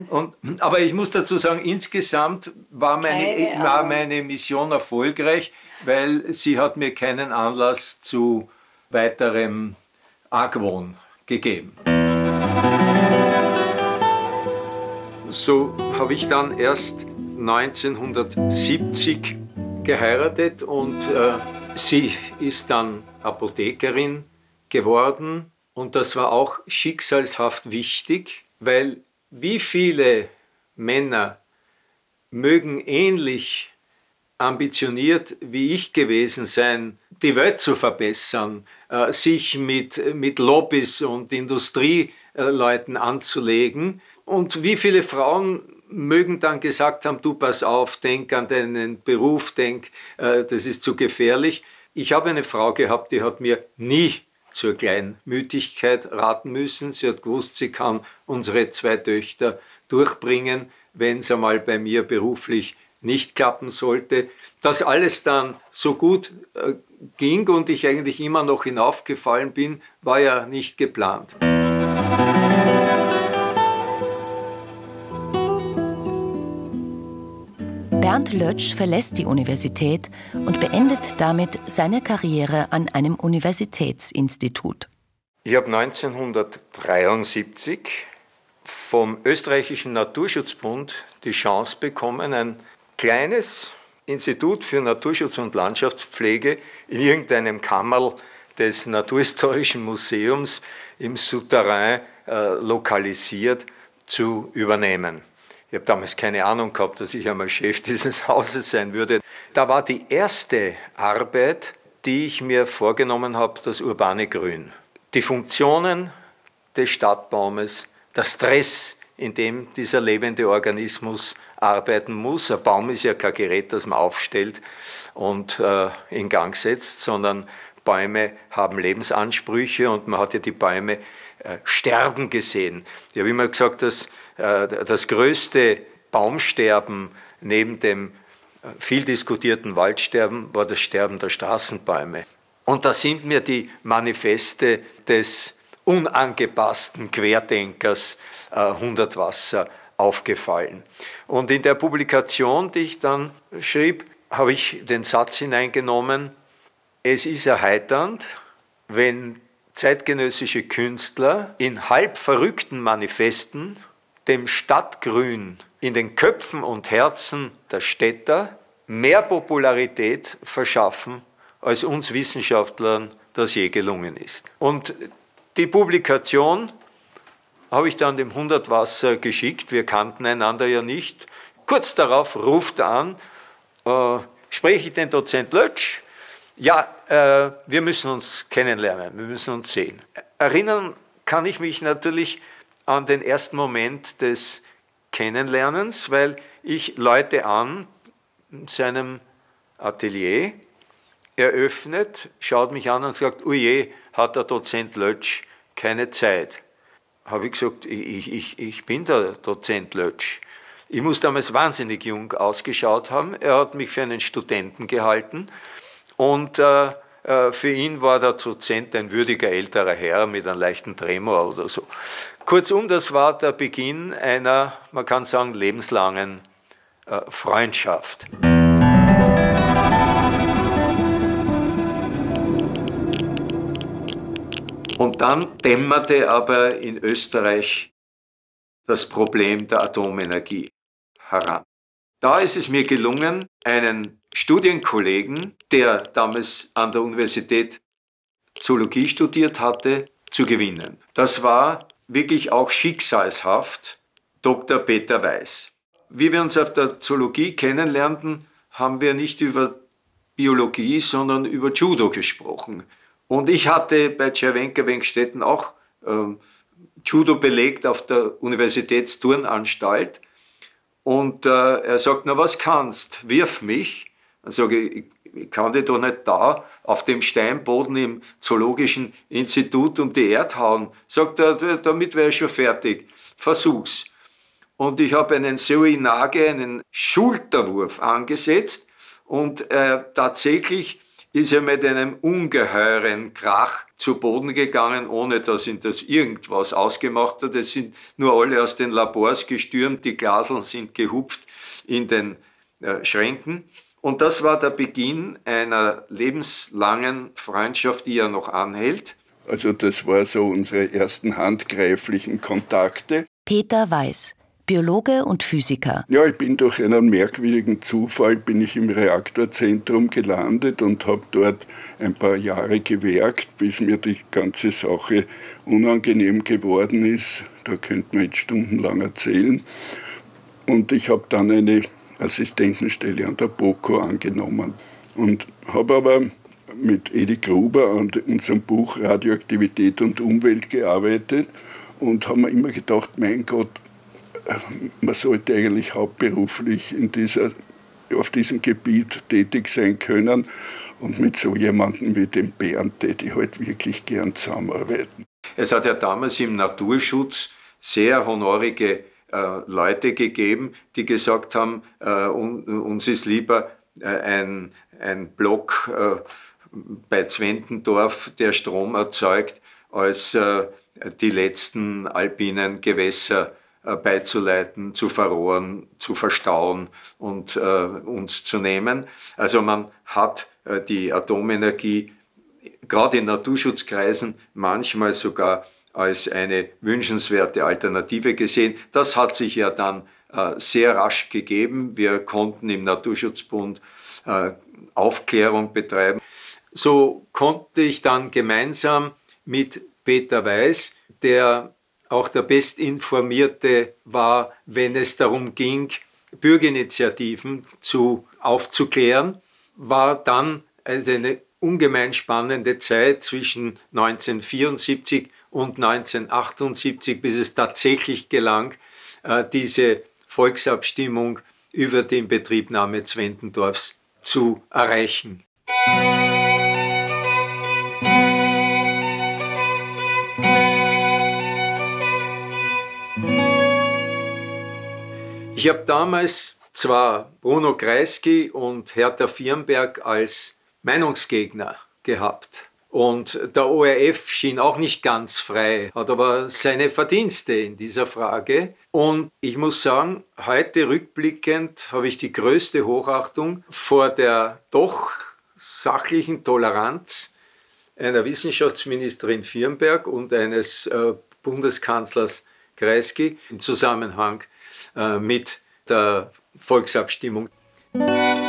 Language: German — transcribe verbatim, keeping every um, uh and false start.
Und, aber ich muss dazu sagen, insgesamt war meine, war meine Mission erfolgreich, weil sie hat mir keinen Anlass zu weiterem Argwohn gegeben. So habe ich dann erst neunzehnhundertsiebzig geheiratet und äh, sie ist dann Apothekerin geworden. Und das war auch schicksalshaft wichtig, weil wie viele Männer mögen ähnlich ambitioniert wie ich gewesen sein, die Welt zu verbessern, äh, sich mit, mit Lobbys und Industrieleuten anzulegen. Und wie viele Frauen mögen dann gesagt haben, du pass auf, denk an deinen Beruf, denk, äh, das ist zu gefährlich. Ich habe eine Frau gehabt, die hat mir nie zur Kleinmütigkeit raten müssen. Sie hat gewusst, sie kann unsere zwei Töchter durchbringen, wenn es einmal bei mir beruflich nicht klappen sollte. Dass alles dann so gut äh, ging und ich eigentlich immer noch hinaufgefallen bin, war ja nicht geplant. Bernd Lötsch verlässt die Universität und beendet damit seine Karriere an einem Universitätsinstitut. Ich habe neunzehnhundertdreiundsiebzig vom Österreichischen Naturschutzbund die Chance bekommen, ein kleines Institut für Naturschutz und Landschaftspflege in irgendeinem Kammerl des Naturhistorischen Museums im Souterrain äh, lokalisiert zu übernehmen. Ich habe damals keine Ahnung gehabt, dass ich einmal Chef dieses Hauses sein würde. Da war die erste Arbeit, die ich mir vorgenommen habe, das urbane Grün. Die Funktionen des Stadtbaumes, der Stress, in dem dieser lebende Organismus arbeiten muss. Ein Baum ist ja kein Gerät, das man aufstellt und äh, in Gang setzt, sondern Bäume haben Lebensansprüche und man hat ja die Bäume äh, sterben gesehen. Ich habe immer gesagt, dass äh, das größte Baumsterben neben dem äh, viel diskutierten Waldsterben war das Sterben der Straßenbäume. Und da sind mir die Manifeste des unangepassten Querdenkers äh, Hundertwasser aufgefallen. Und in der Publikation, die ich dann schrieb, habe ich den Satz hineingenommen: Es ist erheiternd, wenn zeitgenössische Künstler in halb verrückten Manifesten dem Stadtgrün in den Köpfen und Herzen der Städter mehr Popularität verschaffen, als uns Wissenschaftlern das je gelungen ist. Und die Publikation habe ich dann dem Hundertwasser geschickt. Wir kannten einander ja nicht. Kurz darauf ruft er an, äh, spreche ich den Dozent Lötsch? Ja, äh, wir müssen uns kennenlernen, wir müssen uns sehen. Erinnern kann ich mich natürlich an den ersten Moment des Kennenlernens, weil ich läute an in seinem Atelier, er öffnet, schaut mich an und sagt, oje, hat der Dozent Lötsch keine Zeit. Habe ich gesagt, ich, ich, ich bin der Dozent Lötsch. Ich muss damals wahnsinnig jung ausgeschaut haben. Er hat mich für einen Studenten gehalten. Und äh, für ihn war der Dozent ein würdiger älterer Herr mit einem leichten Tremor oder so. Kurzum, das war der Beginn einer, man kann sagen, lebenslangen äh, Freundschaft. Und dann dämmerte aber in Österreich das Problem der Atomenergie heran. Da ist es mir gelungen, einen Studienkollegen, der damals an der Universität Zoologie studiert hatte, zu gewinnen. Das war wirklich auch schicksalshaft, Doktor Peter Weiß. Wie wir uns auf der Zoologie kennenlernten, haben wir nicht über Biologie, sondern über Judo gesprochen. Und ich hatte bei Cervenka-Wenkstetten auch äh, Judo belegt auf der Universitätsturnanstalt. Und äh, er sagt, na was kannst, wirf mich. Dann sage ich, ich kann dich doch nicht da auf dem Steinboden im Zoologischen Institut um die Erde hauen. Sagt er, damit wäre ich schon fertig, versuch's. Und ich habe einen Seoinage, einen Schulterwurf angesetzt und äh, tatsächlich ist er mit einem ungeheuren Krach zu Boden gegangen, ohne dass ihn das irgendwas ausgemacht hat. Es sind nur alle aus den Labors gestürmt, die Glaseln sind gehupft in den äh, Schränken. Und das war der Beginn einer lebenslangen Freundschaft, die ja noch anhält. Also das war so unsere ersten handgreiflichen Kontakte. Peter Weiß, Biologe und Physiker. Ja, ich bin durch einen merkwürdigen Zufall bin ich im Reaktorzentrum gelandet und habe dort ein paar Jahre gewerkt, bis mir die ganze Sache unangenehm geworden ist. Da könnte man jetzt stundenlang erzählen. Und ich habe dann eine Assistentenstelle an der BOKU angenommen und habe aber mit Edi Gruber an unserem Buch Radioaktivität und Umwelt gearbeitet und haben mir immer gedacht, mein Gott, man sollte eigentlich hauptberuflich in dieser, auf diesem Gebiet tätig sein können und mit so jemandem wie dem Bernd täte ich halt wirklich gern zusammenarbeiten. Es hat ja damals im Naturschutz sehr honorige äh, Leute gegeben, die gesagt haben, äh, un, uns ist lieber äh, ein, ein Block äh, bei Zwentendorf, der Strom erzeugt, als äh, die letzten alpinen Gewässer beizuleiten, zu verrohren, zu verstauen und äh, uns zu nehmen. Also man hat äh, die Atomenergie gerade in Naturschutzkreisen manchmal sogar als eine wünschenswerte Alternative gesehen. Das hat sich ja dann äh, sehr rasch gegeben. Wir konnten im Naturschutzbund äh, Aufklärung betreiben. So konnte ich dann gemeinsam mit Peter Weiß, der auch der Bestinformierte war, wenn es darum ging, Bürgerinitiativen zu, aufzuklären, war dann also eine ungemein spannende Zeit zwischen neunzehnhundertvierundsiebzig und neunzehnhundertachtundsiebzig, bis es tatsächlich gelang, diese Volksabstimmung über die Inbetriebnahme Zwentendorfs zu erreichen. Ich habe damals zwar Bruno Kreisky und Hertha Firnberg als Meinungsgegner gehabt. Und der O R F schien auch nicht ganz frei, hat aber seine Verdienste in dieser Frage. Und ich muss sagen, heute rückblickend habe ich die größte Hochachtung vor der doch sachlichen Toleranz einer Wissenschaftsministerin Firnberg und eines äh, Bundeskanzlers Kreisky im Zusammenhang äh, mit der Volksabstimmung.